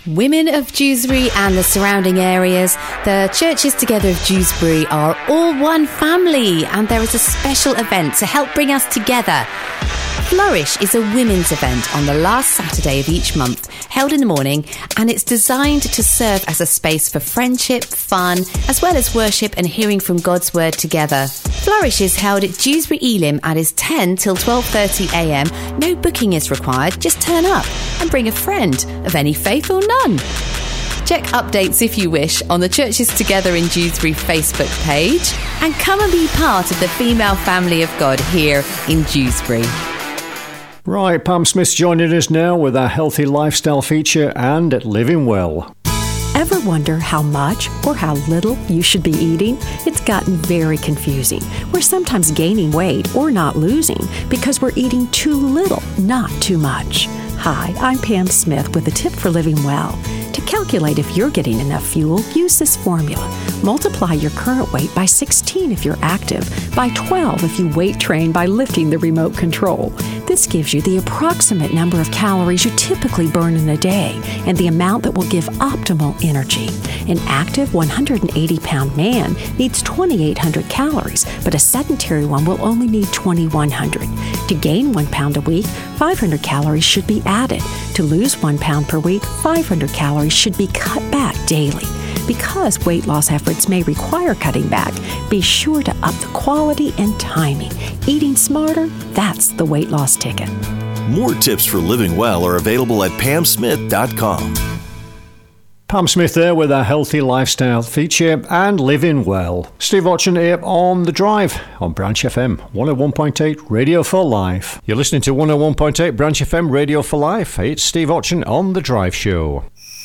Women of Dewsbury and the surrounding areas, the Churches Together of Dewsbury are all one family, and there is a special event to help bring us together. Flourish is a women's event on the last Saturday of each month, held in the morning, and it's designed to serve as a space for friendship, fun, as well as worship and hearing from God's Word together. Flourish is held at Dewsbury Elim and is 10 till 12:30am. No booking is required, just turn up and bring a friend of any faith or none. Check updates if you wish on the Churches Together in Dewsbury Facebook page, and come and be part of the female family of God here in Dewsbury. Right, Pam Smith's joining us now with our healthy lifestyle feature and Living Well. Ever wonder how much or how little you should be eating? It's gotten very confusing. We're sometimes gaining weight or not losing because we're eating too little, not too much. Hi, I'm Pam Smith with a tip for living well. To calculate if you're getting enough fuel, use this formula. Multiply your current weight by 16 if you're active, by 12 if you weight train by lifting the remote control. This gives you the approximate number of calories you typically burn in a day and the amount that will give optimal energy. An active 180-pound man needs 2,800 calories, but a sedentary one will only need 2,100. To gain 1 pound a week, 500 calories should be added. To lose 1 pound per week, 500 calories should be cut back daily. Because weight loss efforts may require cutting back, be sure to up the quality and timing. Eating smarter, that's the weight loss ticket. More tips for living well are available at pamsmith.com. Pam Smith there with our healthy lifestyle feature and Living Well. Steve Watson here on The Drive on Branch FM 101.8 Radio for Life. You're listening to 101.8 Branch FM Radio for Life. It's Steve Watson on The Drive Show.